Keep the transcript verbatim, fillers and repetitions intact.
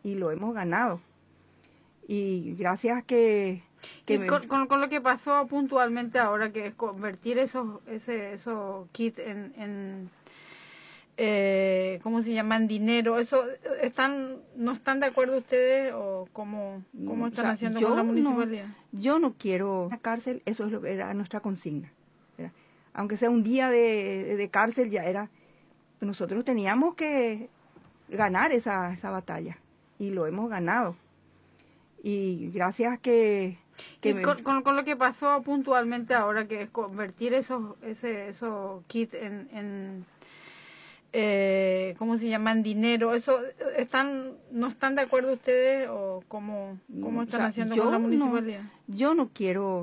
y lo hemos ganado. Y gracias que... que y me... con, con, con lo que pasó puntualmente ahora, que es convertir esos, ese, esos kits en... en eh, ¿cómo se llaman? Dinero. Eso, están ¿no están de acuerdo ustedes o cómo, cómo están o sea, haciendo yo con la municipalidad? No, yo no quiero la cárcel, eso es lo que era nuestra consigna, ¿verdad? Aunque sea un día de, de cárcel, ya era... Nosotros teníamos que ganar esa, esa batalla y lo hemos ganado. Y gracias que... que y me... con, con, con lo que pasó puntualmente ahora, que es convertir esos, ese, esos kits en... en eh, ¿cómo se llaman? Dinero. Eso, están ¿no están de acuerdo ustedes o cómo, cómo están o sea, haciendo yo con la municipalidad? No, yo no quiero